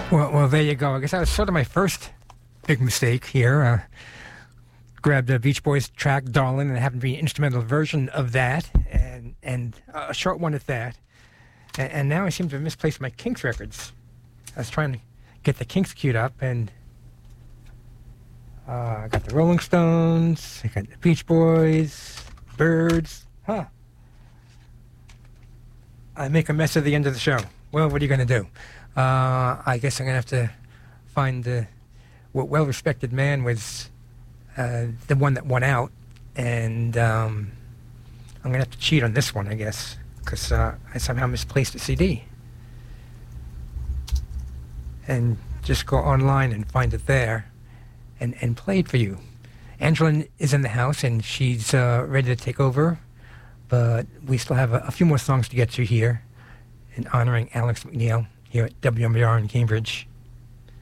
Well, there you go. I guess that was sort of my first big mistake here. Grabbed the Beach Boys track, Darlin', and it happened to be an instrumental version of that, and a short one at that. And now I seem to have misplaced my Kinks records. I was trying to get the Kinks queued up, and I got the Rolling Stones, I got the Beach Boys, Byrds. I make a mess at the end of the show. Well, what are you going to do? I guess I'm going to have to find what well-respected man was the one that won out, and I'm going to have to cheat on this one, I guess, because I somehow misplaced the CD. And just go online and find it there and play it for you. Angela is in the house, and she's ready to take over, but we still have a few more songs to get to here in honoring Alex McNeil here at WMBR in Cambridge.